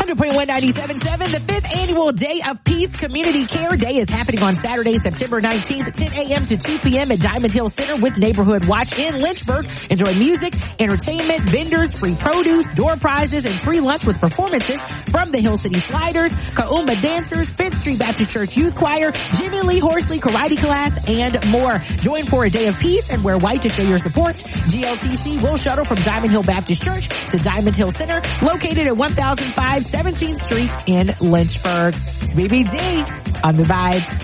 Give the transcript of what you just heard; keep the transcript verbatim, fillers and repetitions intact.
hundred point one ninety-seven point seven. The fifth annual Day of Peace Community Care Day is happening on Saturday, September nineteenth, ten a.m. to two p.m. at Diamond Hill Center with Neighborhood Watch in Lynchburg. Enjoy music, entertainment, vendors, free produce, door prizes, and free lunch with performances from the Hill City Sliders, Kaumba Dancers, Fifth Street Baptist Church Youth Choir, Jimmy Lee Horsley Karate Class, and more. Join for a day of peace and wear white to show your support. G L T C will shuttle from Diamond Hill Baptist Church to Diamond Hill Center, located at one thousand five seventeenth Street in Lynchburg. B B D on the Vibe.